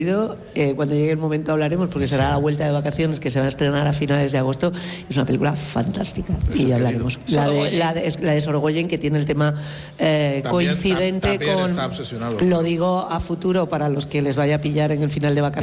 Cuando llegue el momento hablaremos, porque será la vuelta de vacaciones, que se va a estrenar a finales de agosto. Es una película fantástica y ya hablaremos. La de Sorogoyen, que tiene el tema coincidente también con... Está obsesionado. Lo digo a futuro para los que les vaya a pillar en el final de vacaciones.